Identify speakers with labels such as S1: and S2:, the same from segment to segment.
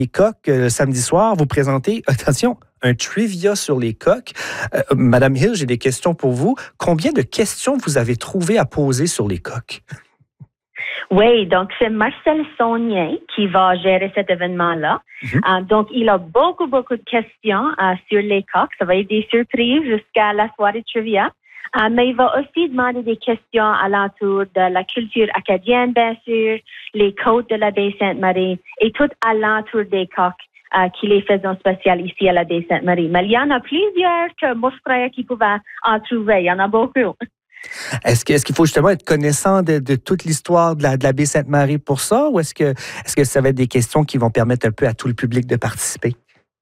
S1: Les coqs, samedi soir, vous présentez, attention, un trivia sur les coqs. Madame Hill, j'ai des questions pour vous. Combien de questions vous avez trouvé à poser sur les coqs?
S2: Oui, donc c'est Marcel Saunier qui va gérer cet événement-là. Donc, il a beaucoup de questions sur les coqs. Ça va être des surprises jusqu'à la soirée trivia. Mais il va aussi demander des questions alentour de la culture acadienne, bien sûr, les côtes de la baie Sainte-Marie et tout alentour des coqs qui les faisons spécial ici à la baie Sainte-Marie. Mais il y en a plusieurs que moi, je croyais qu'ils pouvaient en trouver. Il y en a beaucoup.
S1: Est-ce qu'il faut justement être connaissant de toute l'histoire de la baie Sainte-Marie pour ça, ou est-ce que ça va être des questions qui vont permettre un peu à tout le public de participer?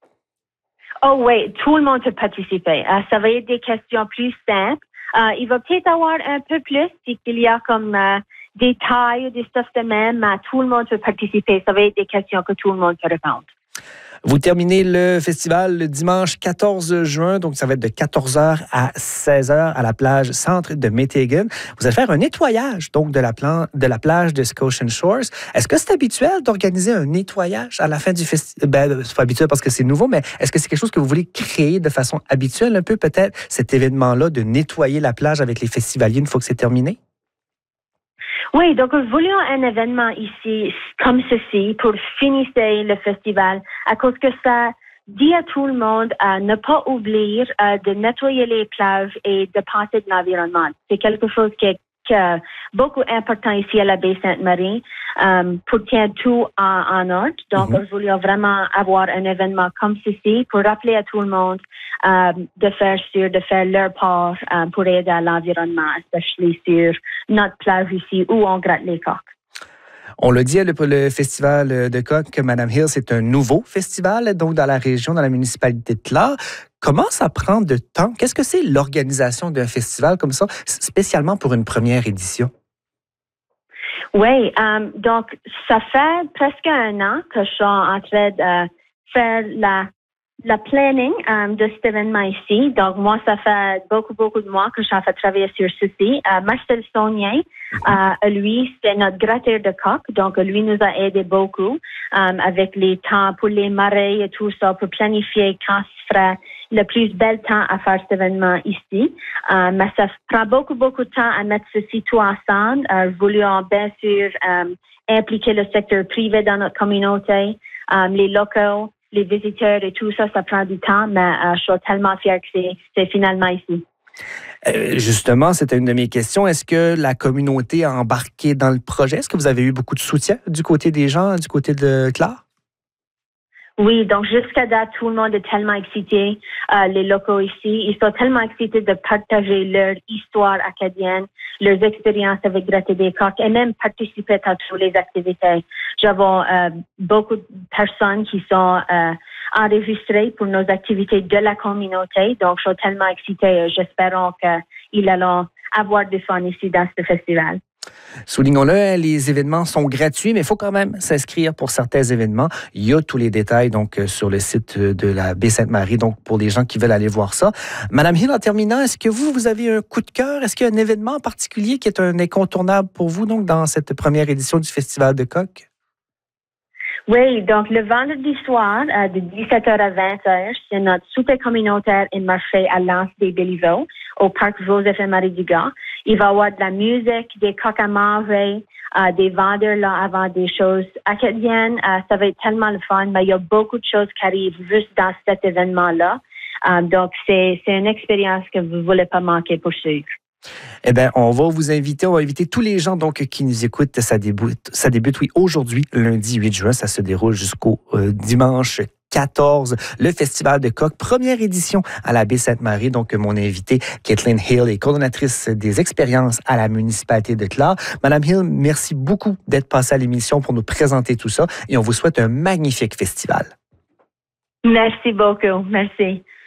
S2: Oh oui, tout le monde peut participer. Ça va être des questions plus simples. Il va peut-être avoir un peu plus si il y a comme des tailles ou des stuff de même. Tout le monde peut participer. Ça va être des questions que tout le monde peut répondre.
S1: Vous terminez le festival le dimanche 14 juin, donc ça va être de 14h à 16h à la plage centre de Métégan. Vous allez faire un nettoyage donc de la plage de Scotian Shores. Est-ce que c'est habituel d'organiser un nettoyage à la fin du festival? Ben, c'est pas habituel parce que c'est nouveau, mais est-ce que c'est quelque chose que vous voulez créer de façon habituelle un peu, peut-être, cet événement-là de nettoyer la plage avec les festivaliers une fois que c'est terminé?
S2: Oui, donc nous voulions un événement ici comme ceci pour finir le festival à cause que ça dit à tout le monde ne pas oublier de nettoyer les plages et de penser de l'environnement. C'est quelque chose qui est beaucoup important ici à la baie Sainte-Marie pour tenir tout en ordre. Donc, nous voulions vraiment avoir un événement comme ceci pour rappeler à tout le monde de faire leur part pour aider à l'environnement, especially sur notre plage ici où on gratte les coques.
S1: On l'a dit, le festival de coqs, Mme Hill, c'est un nouveau festival, donc dans la région, dans la municipalité de Clare. Comment ça prend de temps? Qu'est-ce que c'est l'organisation d'un festival comme ça, spécialement pour une première édition?
S2: Oui, donc ça fait presque 1 an que je suis en train de faire la planning de cet événement ici. Donc, moi, ça fait beaucoup de mois que je suis en train de travailler sur ceci. Marcel Saunier, lui, c'est notre gratteur de coq. Donc, lui nous a aidé beaucoup avec les temps pour les marées et tout ça, pour planifier quand se ferait le plus bel temps à faire cet événement ici. Mais ça prend beaucoup de temps à mettre ceci tout ensemble. Nous voulions bien sûr impliquer le secteur privé dans notre communauté, les locaux, les visiteurs et tout ça, ça prend du temps, mais je suis tellement fière que c'est finalement ici.
S1: Justement, c'était une de mes questions. Est-ce que la communauté a embarqué dans le projet? Est-ce que vous avez eu beaucoup de soutien du côté des gens, du côté de Clare?
S2: Oui, donc jusqu'à date, tout le monde est tellement excité. Les locaux ici, ils sont tellement excités de partager leur histoire acadienne, leurs expériences avec gratter des coqs et même participer à toutes les activités. J'avons beaucoup de personnes qui sont enregistrées pour nos activités de la communauté. Donc, je suis tellement excitée. J'espère qu'ils allont avoir du fun ici dans ce festival.
S1: Soulignons-le, les événements sont gratuits, mais il faut quand même s'inscrire pour certains événements. Il y a tous les détails donc sur le site de la baie Sainte-Marie, donc pour les gens qui veulent aller voir ça. Madame Hill, en terminant, est-ce que vous avez un coup de cœur? Est-ce qu'il y a un événement en particulier qui est un incontournable pour vous donc dans cette première édition du Festival de coqs?
S2: Oui, donc le vendredi soir, de 17h à 20h, c'est notre souper communautaire et marché à l'Anse des Béliveaux, au parc Joseph et Marie Dugas. Il va y avoir de la musique, des coqs à manger, des vendeurs là avant des choses acadiennes. Ça va être tellement le fun, mais il y a beaucoup de choses qui arrivent juste dans cet événement-là. Donc, c'est une expérience que vous ne voulez pas manquer pour suivre.
S1: Eh bien, on va inviter tous les gens donc qui nous écoutent. Ça débute, oui, aujourd'hui, lundi 8 juin. Ça se déroule jusqu'au dimanche 14, le Festival de coqs, première édition à la baie Sainte-Marie. Donc, mon invitée, Kathleen Hill, est coordonnatrice des expériences à la municipalité de Clare. Madame Hill, merci beaucoup d'être passée à l'émission pour nous présenter tout ça et on vous souhaite un magnifique festival.
S2: Merci beaucoup. Merci.